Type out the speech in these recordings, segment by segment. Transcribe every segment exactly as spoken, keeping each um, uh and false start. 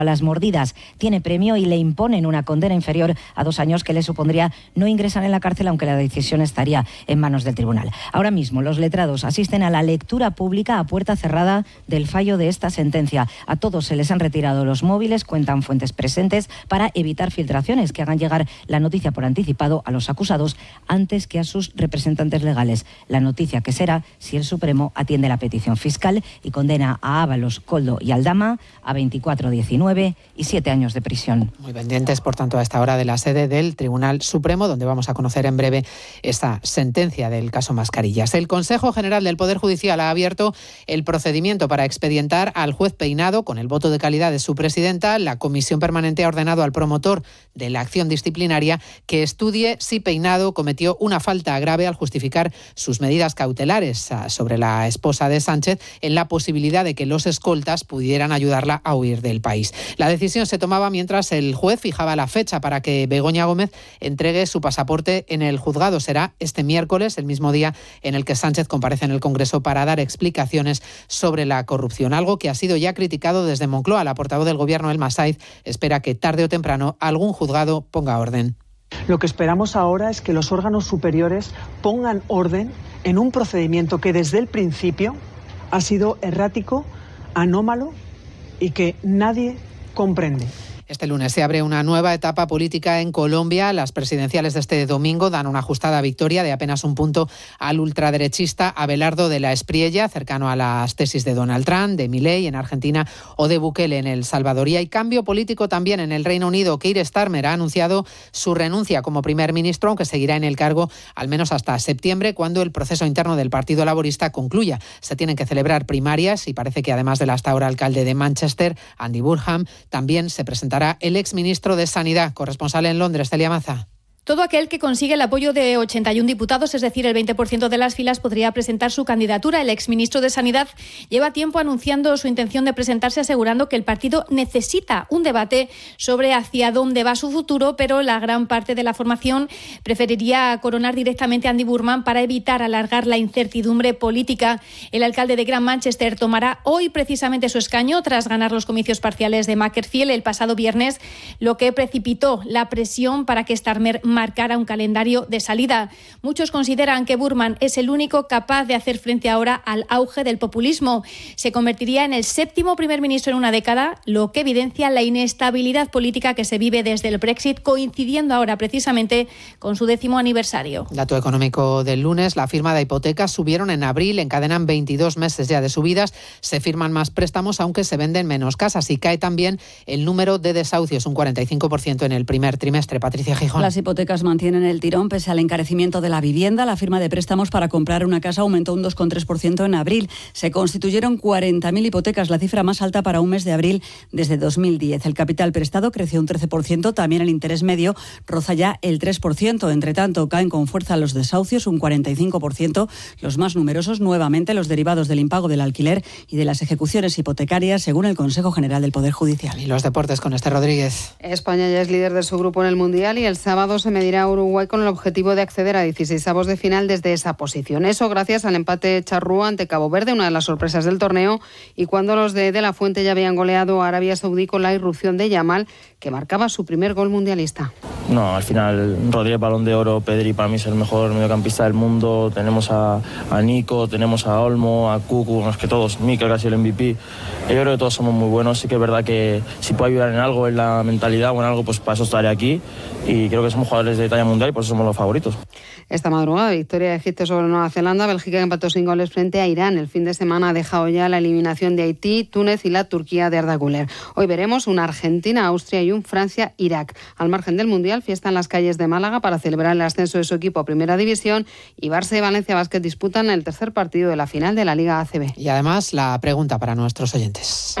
a las mordidas tiene premio y le imponen una condena inferior a dos años que le supondría no ingresar en la cárcel, aunque la decisión estaría en manos del tribunal. Ahora mismo los letrados asisten a la lectura pública a puerta cerrada del fallo de esta sentencia. A todos se les han retirado los móviles, cuentan fuentes presentes, para evitar filtraciones que hagan llegar la noticia por anticipado a los acusados antes que a sus representantes legales. La noticia que será si el Supremo atiende la petición fiscal y condena a Ábalos, Koldo y Aldama a veinticuatro, diecinueve y siete años de prisión. Muy pendientes, por tanto, a esta hora de la sede del Tribunal Supremo, donde vamos a conocer en breve esta sentencia del caso Mascarillas. El Consejo General del Poder Judicial ha abierto el procedimiento para expedientar al juez Peinado con el voto de calidad de su presidenta. La Comisión Permanente ha ordenado al promotor de la acción disciplinaria que estudie si Peinado cometió una falta grave al justificar sus medidas cautelares sobre la esposa de Sánchez en la posibilidad de que los escoltas pudieran ayudarla a huir del país. La decisión se tomaba mientras el juez fijaba la fecha para que Begoña Gómez entregue su pasaporte en el juzgado. Será este miércoles, el mismo día en el que Sánchez comparece en el Congreso para dar explicaciones sobre la corrupción, algo que ha sido ya criticado desde Moncloa. La portavoz del Gobierno, Elma Saiz, espera que tarde o temprano algún juzgado ponga orden. Lo que esperamos ahora es que los órganos superiores pongan orden en un procedimiento que desde el principio ha sido errático, anómalo y que nadie comprende. Este lunes se abre una nueva etapa política en Colombia. Las presidenciales de este domingo dan una ajustada victoria de apenas un punto al ultraderechista Abelardo de la Espriella, cercano a las tesis de Donald Trump, de Milei en Argentina o de Bukele en El Salvador. Y hay cambio político también en el Reino Unido. Keir Starmer ha anunciado su renuncia como primer ministro, aunque seguirá en el cargo al menos hasta septiembre, cuando el proceso interno del Partido Laborista concluya. Se tienen que celebrar primarias y parece que además del hasta ahora alcalde de Manchester, Andy Burnham, también se presentará el exministro de Sanidad. Corresponsal en Londres, Celia Maza. Todo aquel que consigue el apoyo de ochenta y uno diputados, es decir, el veinte por ciento de las filas, podría presentar su candidatura. El exministro de Sanidad lleva tiempo anunciando su intención de presentarse, asegurando que el partido necesita un debate sobre hacia dónde va su futuro, pero la gran parte de la formación preferiría coronar directamente a Andy Burnham para evitar alargar la incertidumbre política. El alcalde de Gran Manchester tomará hoy precisamente su escaño tras ganar los comicios parciales de Macclesfield el pasado viernes, lo que precipitó la presión para que Starmer marcara un calendario de salida. Muchos consideran que Burnham es el único capaz de hacer frente ahora al auge del populismo. Se convertiría en el séptimo primer ministro en una década, lo que evidencia la inestabilidad política que se vive desde el Brexit, coincidiendo ahora precisamente con su décimo aniversario. Dato económico del lunes: la firma de hipotecas subieron en abril, encadenan veintidós meses ya de subidas, se firman más préstamos aunque se venden menos casas y cae también el número de desahucios, un cuarenta y cinco por ciento en el primer trimestre. Patricia Gijón. Las hipotecas mantienen el tirón pese al encarecimiento de la vivienda. La firma de préstamos para comprar una casa aumentó un dos coma tres por ciento en abril. Se constituyeron cuarenta mil hipotecas, la cifra más alta para un mes de abril desde dos mil diez. El capital prestado creció un trece por ciento, también el interés medio roza ya el tres por ciento. Entre tanto, caen con fuerza los desahucios, un cuarenta y cinco por ciento. Los más numerosos, nuevamente, los derivados del impago del alquiler y de las ejecuciones hipotecarias, según el Consejo General del Poder Judicial. Y los deportes con Esther Rodríguez. España ya es líder de su grupo en el Mundial y el sábado se medirá a Uruguay con el objetivo de acceder a dieciseisavos de final desde esa posición. Eso gracias al empate charrúa ante Cabo Verde, una de las sorpresas del torneo, y cuando los de De La Fuente ya habían goleado a Arabia Saudí con la irrupción de Yamal, que marcaba su primer gol mundialista. No, al final Rodríguez, Balón de Oro, Pedri para mí es el mejor mediocampista del mundo. Tenemos a, a Nico, tenemos a Olmo, a Cucu, es que todos, Mikel casi el M V P. Yo creo que todos somos muy buenos. Sí que es verdad que si puedo ayudar en algo, en la mentalidad o en algo, pues para eso estaré aquí. Y creo que somos jugadores de talla mundial y por eso somos los favoritos. Esta madrugada, victoria de Egipto sobre Nueva Zelanda. Bélgica empató sin goles frente a Irán. El fin de semana ha dejado ya la eliminación de Haití, Túnez y la Turquía de Arda Güler. Hoy veremos un Argentina-Austria y un Francia-Irak. Al margen del Mundial, fiesta en las calles de Málaga para celebrar el ascenso de su equipo a Primera División, y Barça y Valencia Basket disputan el tercer partido de la final de la Liga A C B. Y además la pregunta para nuestros oyentes.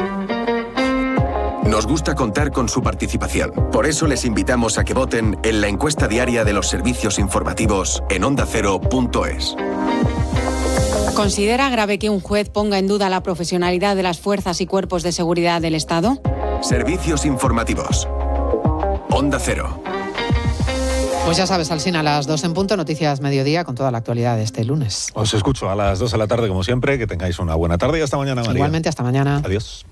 Nos gusta contar con su participación. Por eso les invitamos a que voten en la encuesta diaria de los servicios informativos en onda cero punto es. ¿Considera grave que un juez ponga en duda la profesionalidad de las fuerzas y cuerpos de seguridad del Estado? Servicios informativos. Onda Cero. Pues ya sabes, Alsina, a las dos en punto, Noticias Mediodía, con toda la actualidad de este lunes. Os escucho a las dos de la tarde, como siempre. Que tengáis una buena tarde y hasta mañana, María. Igualmente, hasta mañana. Adiós.